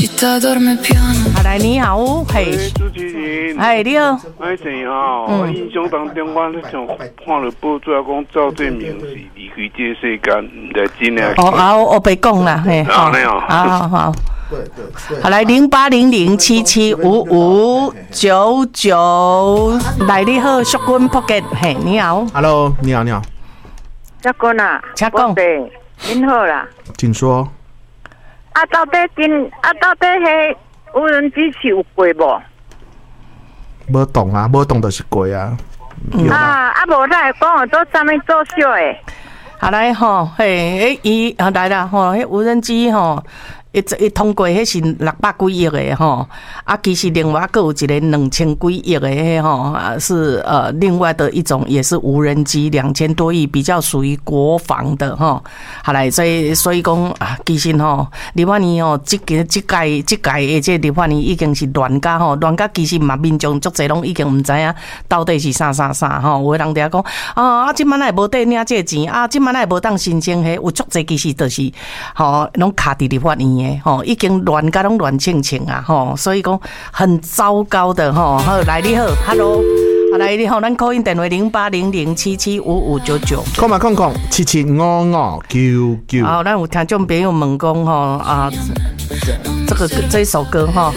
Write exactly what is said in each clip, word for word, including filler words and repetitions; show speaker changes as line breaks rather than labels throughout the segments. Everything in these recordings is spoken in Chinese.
啊，来你好，嘿，
主持人，
哎，你好，
哎，是吼，我印象当中，我那种看了报纸讲赵建明是离开这世间，唔知真诶。
哦，啊，我别讲啦，嘿，
好，
好好。对对对，好来零八零零七七五五九九，来你好，淑君扑吉，嘿，你好
，Hello， 你好，你好，
淑君啊，
请讲，
对，您好啦，
请说。
啊，到底真啊，到底迄无人机是有过无？
无动啊，无动就是过啊。
嗯、啊啊，无来讲哦，做啥物做小诶？
好来吼，嘿，伊啊来啦吼，迄无人机吼。一一通过迄是六百几亿的吼，啊，其实另外还有一个两千几亿的迄吼，啊是呃另外的一种也是无人机，两千多亿，比较属于国防的吼。好来，所以所以讲啊，其实吼，立法院吼，即个即届即届的这立法院已经是乱甲吼，乱甲其实嘛民众足侪拢已经毋知影到底是啥啥啥吼。有的人伫遐讲啊，啊，即摆哪会无得领这钱啊？即摆哪会无当申请迄？有足侪其实就是吼，拢卡伫立法院。吼，已经乱甲拢乱清清啊！吼，所以讲很糟糕的吼。好，来你好 ，Hello， 来你好，咱call in电话零八零零七七五五九九，
空嘛空空七七五五九九。
好，咱有听众朋友问讲吼啊，这个这首歌哈，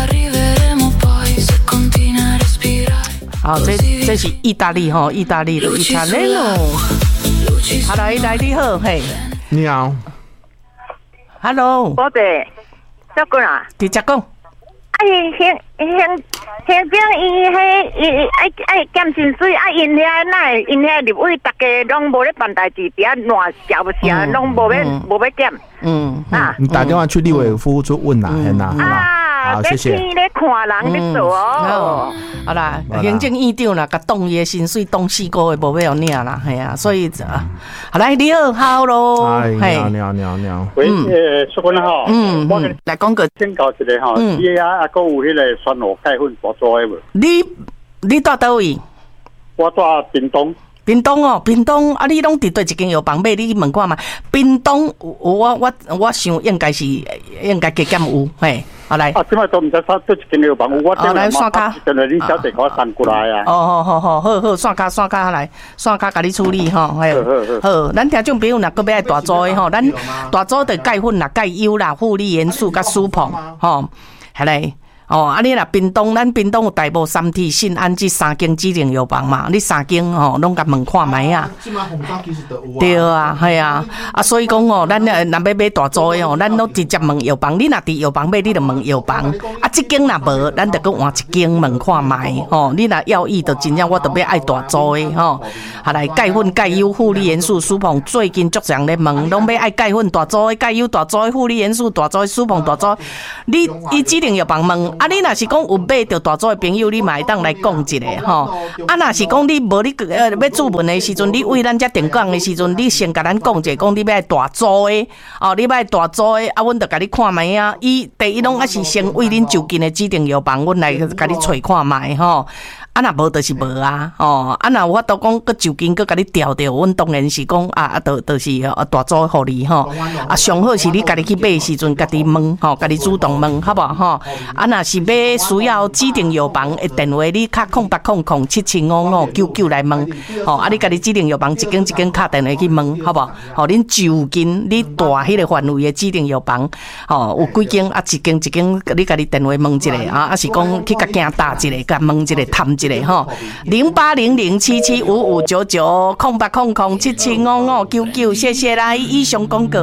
好，这这是意大利哈，意大利的 Italiano。好，来来你好，嘿，
你好。
Hello，
宝贝，淑君啊，
直接讲。
啊，行行行行政伊迄伊爱爱减薪水，啊，因遐哪会因遐立委大家拢无咧办代志，伫遐乱笑笑，拢无要无要减。嗯
啊，你打电话去立委夫就问啦，嘿呐，
啊，
好，谢谢。
咧看人咧做哦。
好啦，行政院长啦，甲冻伊的薪水冻四个月无要领啦，系啊，所以啊，好来你好，好咯，
你好，你好，你好，你好。
喂，诶，淑君好，
嗯，我来讲个
请教一个吼，伊啊，啊，还有迄个酸卤钙粉大做诶无？
你你住倒位？
我住屏东。
屏东哦，屏东啊，你拢伫对一间药房买，你去问看嘛。屏东我我我想应该是应该加减有，嘿，好来。
啊，即摆都毋知啥对一间药房有，我
哦来刷卡，
等下你小弟给我送过来啊。
哦好好好好好，刷卡刷卡来，刷卡甲你处理吼，嘿，好，咱听众朋友若搁要爱大组的吼，咱大组的钙粉啦、钙优啦、负利元素甲舒膨吼，系来。哦，啊，你若屏东，咱屏东有大埔、三体、信安这三间指定药房嘛，你三间吼，拢甲问看卖啊。对啊，系啊，啊，所以讲哦，咱若若要买大组的哦，咱拢直接问药房。你若伫药房买，你就问药房。啊，这间若无，咱就搁换一间问看卖。吼，你若要意就真正我特别爱大组的吼。啊来，钙粉、钙优、负利元素、舒膨，最近足常咧问，拢要爱钙粉大组的、钙优大组的、负利元素大组的、舒膨大组。你伊指定药房问。啊，你若是讲有买着大组的朋友，你嘛会当来讲一下吼。啊，若是讲你无你呃要注文的时阵，你为咱遮定岗的时阵，你先甲咱讲一下，讲你要爱大组的哦，你要爱大组的，啊，阮着甲你看卖啊。伊第一拢还是先为恁就近的指定药房，阮来甲你找看卖吼。啊，若无就是无啊，哦，啊，若有法度讲，佮就近佮甲你调调，阮当然是讲啊，啊，就就是啊，大组互你吼，啊，上好是你家己去买的时阵，家己问吼，家己主动问，好无吼？啊，若是要需要指定药房的电话，你卡空八空空七七五五九九来问，吼，啊，你家己指定药房一间一间卡电话去问，好无？吼，恁就近你大迄个范围的指定药房，吼，有几间啊？一间一间，你家己电话问一下啊，啊，是讲去甲惊打一下，甲问一下，探一下。吼，零八零零七七五五九九空八空空七七五五九九，谢谢啦！以上广告。